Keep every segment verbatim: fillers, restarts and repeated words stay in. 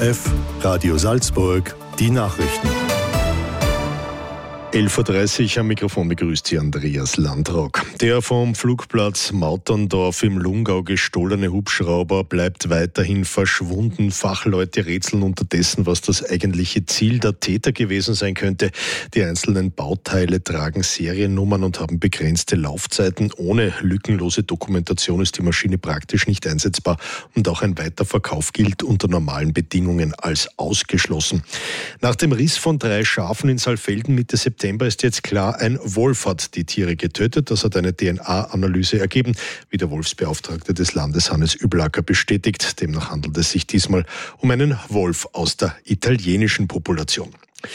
O R F, Radio Salzburg, die Nachrichten. elf Uhr dreißig am Mikrofon begrüßt Sie Andreas Landrock. Der vom Flugplatz Mauterndorf im Lungau gestohlene Hubschrauber bleibt weiterhin verschwunden. Fachleute rätseln unterdessen, was das eigentliche Ziel der Täter gewesen sein könnte. Die einzelnen Bauteile tragen Seriennummern und haben begrenzte Laufzeiten. Ohne lückenlose Dokumentation ist die Maschine praktisch nicht einsetzbar und auch ein Weiterverkauf gilt unter normalen Bedingungen als ausgeschlossen. Nach dem Riss von drei Schafen in Saalfelden Mitte September ist jetzt klar, ein Wolf hat die Tiere getötet. Das hat eine D N A-Analyse ergeben, wie der Wolfsbeauftragte des Landes Hannes Üblacker bestätigt. Demnach handelt es sich diesmal um einen Wolf aus der italienischen Population.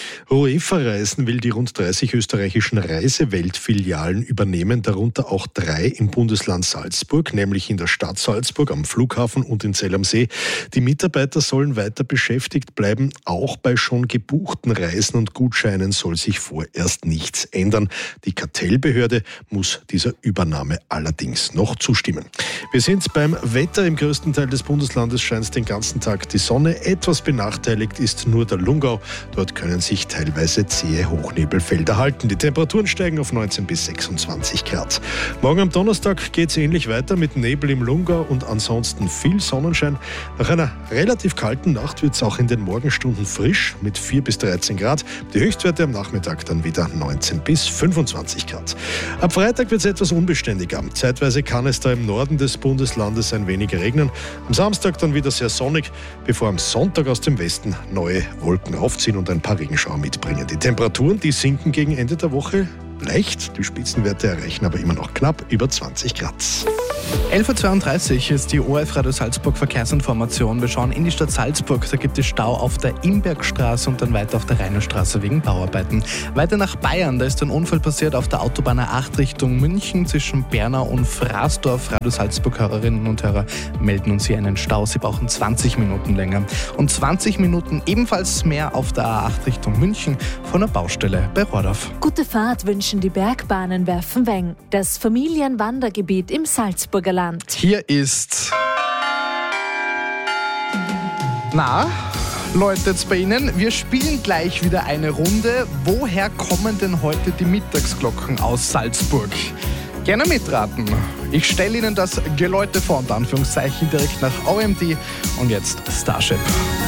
UEFA Reisen will die rund dreißig österreichischen Reisewelt-Filialen übernehmen, darunter auch drei im Bundesland Salzburg, nämlich in der Stadt Salzburg, am Flughafen und in Zell am See. Die Mitarbeiter sollen weiter beschäftigt bleiben. Auch bei schon gebuchten Reisen und Gutscheinen soll sich vorerst nichts ändern. Die Kartellbehörde muss dieser Übernahme allerdings noch zustimmen. Wir sind beim Wetter. Im größten Teil des Bundeslandes scheint den ganzen Tag die Sonne. Etwas benachteiligt ist nur der Lungau. Dort können sich teilweise zähe Hochnebelfelder halten. Die Temperaturen steigen auf neunzehn bis sechsundzwanzig Grad. Morgen am Donnerstag geht es ähnlich weiter mit Nebel im Lungau und ansonsten viel Sonnenschein. Nach einer relativ kalten Nacht wird es auch in den Morgenstunden frisch mit vier bis dreizehn Grad. Die Höchstwerte am Nachmittag dann wieder neunzehn bis fünfundzwanzig Grad. Ab Freitag wird es etwas unbeständiger. Zeitweise kann es da im Norden des Bundeslandes ein wenig regnen. Am Samstag dann wieder sehr sonnig, bevor am Sonntag aus dem Westen neue Wolken aufziehen und ein paar Regenschauer mitbringen. Die Temperaturen, die sinken gegen Ende der Woche leicht. Die Spitzenwerte erreichen aber immer noch knapp über zwanzig Grad. elf Uhr zweiunddreißig ist die O R F Radio Salzburg Verkehrsinformation. Wir schauen in die Stadt Salzburg. Da gibt es Stau auf der Imbergstraße und dann weiter auf der Rheinerstraße wegen Bauarbeiten. Weiter nach Bayern, da ist ein Unfall passiert auf der Autobahn A acht Richtung München zwischen Bernau und Fraßdorf. Radio Salzburg-Hörerinnen und Hörer melden uns hier einen Stau. Sie brauchen zwanzig Minuten länger. Und zwanzig Minuten ebenfalls mehr auf der A acht Richtung München von der Baustelle bei Rohrdorf. Gute Fahrt wünschen die Bergbahnen Werfenweng, das Familienwandergebiet im Salzburger Land. Hier ist... Na, läutet's bei Ihnen? Wir spielen gleich wieder eine Runde. Woher kommen denn heute die Mittagsglocken aus Salzburg? Gerne mitraten. Ich stelle Ihnen das Geläute vor, unter Anführungszeichen, direkt nach O M D. Und jetzt Starship.